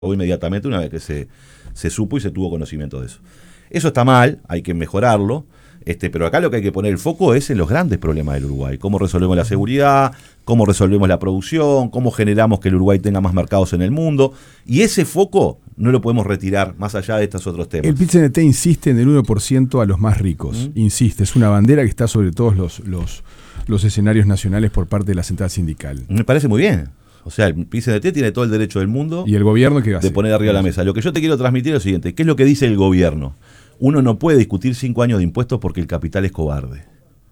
inmediatamente una vez que se supo y se tuvo conocimiento de eso. Eso está mal, hay que mejorarlo, pero acá lo que hay que poner el foco es en los grandes problemas del Uruguay. Cómo resolvemos la seguridad, cómo resolvemos la producción, cómo generamos que el Uruguay tenga más mercados en el mundo. Y ese foco no lo podemos retirar más allá de estos otros temas. El PIT-CNT insiste en el 1% a los más ricos. Insiste, es una bandera que está sobre todos los escenarios nacionales por parte de la central sindical. Me parece muy bien. O sea, el PIT-CNT tiene todo el derecho del mundo. ¿Y el gobierno qué hace? De poner arriba de la mesa. Lo que yo te quiero transmitir es lo siguiente. ¿Qué es lo que dice el gobierno? Uno no puede discutir 5 años de impuestos porque el capital es cobarde.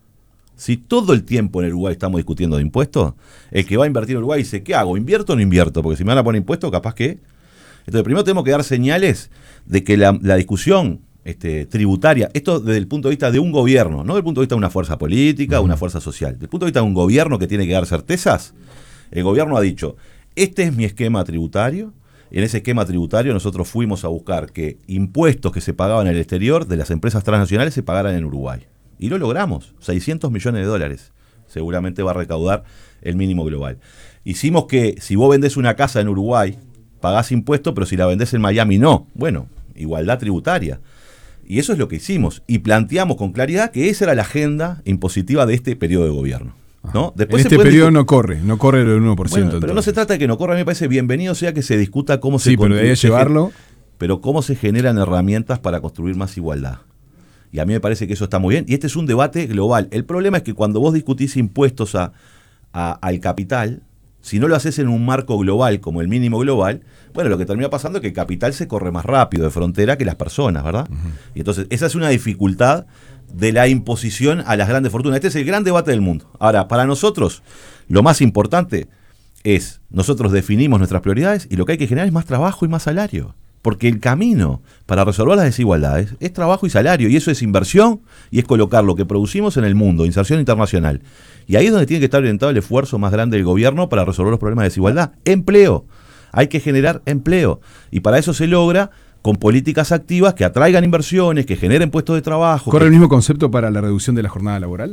Si todo el tiempo en el Uruguay estamos discutiendo de impuestos, el que va a invertir en Uruguay dice, ¿qué hago? ¿Invierto o no invierto? Porque si me van a poner impuestos, capaz que... Entonces, primero tenemos que dar señales de que la discusión tributaria, esto desde el punto de vista de un gobierno, no desde el punto de vista de una fuerza política, una fuerza social, desde el punto de vista de un gobierno que tiene que dar certezas. El gobierno ha dicho, este es mi esquema tributario. En ese esquema tributario nosotros fuimos a buscar que impuestos que se pagaban en el exterior de las empresas transnacionales se pagaran en Uruguay. Y lo logramos, 600 millones de dólares. Seguramente va a recaudar el mínimo global. Hicimos que si vos vendés una casa en Uruguay, pagás impuestos, pero si la vendés en Miami no. Bueno, igualdad tributaria. Y eso es lo que hicimos. Y planteamos con claridad que esa era la agenda impositiva de este periodo de gobierno. ¿No? Después en este periodo no corre el 1%. Bueno, pero no se trata de que no corra, a mí me parece bienvenido sea que se discuta cómo se... Sí, pero de ahí a llevarlo... Pero cómo se generan herramientas para construir más igualdad. Y a mí me parece que eso está muy bien. Y este es un debate global. El problema es que cuando vos discutís impuestos al capital, si no lo haces en un marco global como el mínimo global, bueno, lo que termina pasando es que el capital se corre más rápido de frontera que las personas, ¿verdad? Y entonces esa es una dificultad de la imposición a las grandes fortunas. Este es el gran debate del mundo. Ahora, para nosotros, lo más importante es, nosotros definimos nuestras prioridades y lo que hay que generar es más trabajo y más salario. Porque el camino para resolver las desigualdades es trabajo y salario, y eso es inversión y es colocar lo que producimos en el mundo, inserción internacional. Y ahí es donde tiene que estar orientado el esfuerzo más grande del gobierno para resolver los problemas de desigualdad. Empleo. Hay que generar empleo. Y para eso se logra con políticas activas que atraigan inversiones, que generen puestos de trabajo. ¿Corre el mismo concepto para la reducción de la jornada laboral?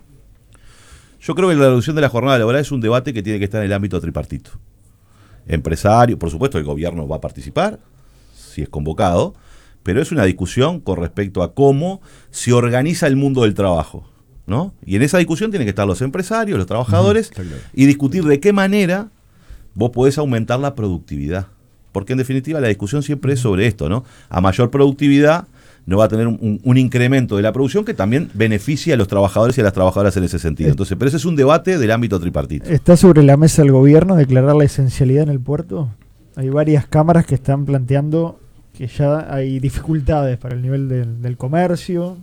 Yo creo que la reducción de la jornada laboral es un debate que tiene que estar en el ámbito tripartito. Empresario, por supuesto el gobierno va a participar, si es convocado, pero es una discusión con respecto a cómo se organiza el mundo del trabajo, ¿no? Y en esa discusión tienen que estar los empresarios, los trabajadores, claro, y discutir de qué manera vos podés aumentar la productividad. Porque en definitiva la discusión siempre es sobre esto, ¿no? A mayor productividad no va a tener un incremento de la producción que también beneficia a los trabajadores y a las trabajadoras en ese sentido. Entonces, pero ese es un debate del ámbito tripartito. ¿Está sobre la mesa del gobierno declarar la esencialidad en el puerto? Hay varias cámaras que están planteando que ya hay dificultades para el nivel del comercio,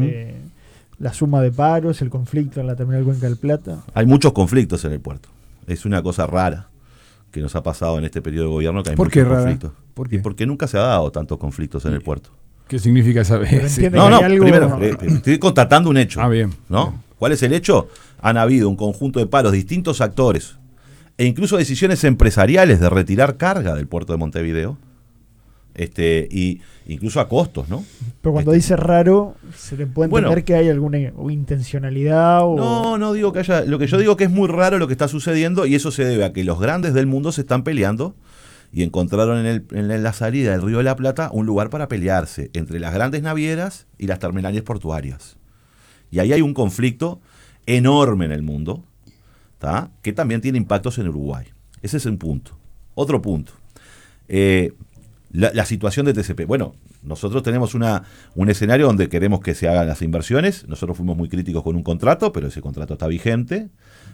la suma de paros, el conflicto en la terminal Cuenca del Plata. Hay muchos conflictos en el puerto. Es una cosa rara que nos ha pasado en este periodo de gobierno, que hay muchos conflictos. ¿Por qué? Porque nunca se ha dado tantos conflictos en el puerto. ¿Qué significa saber? No, primero, estoy constatando un hecho. Ah, bien. ¿No? Bien. ¿Cuál es el hecho? Han habido un conjunto de paros de distintos actores e incluso decisiones empresariales de retirar carga del puerto de Montevideo, y incluso a costos, ¿no? Pero cuando dice raro, ¿se le puede entender que hay alguna intencionalidad? No digo que haya. Lo que yo digo que es muy raro lo que está sucediendo, y eso se debe a que los grandes del mundo se están peleando y encontraron en la salida del Río de la Plata un lugar para pelearse entre las grandes navieras y las terminales portuarias. Y ahí hay un conflicto enorme en el mundo, ¿tá? Que también tiene impactos en Uruguay. Ese es un punto. Otro punto. La situación de TCP. Bueno, nosotros tenemos un escenario donde queremos que se hagan las inversiones. Nosotros fuimos muy críticos con un contrato, pero ese contrato está vigente.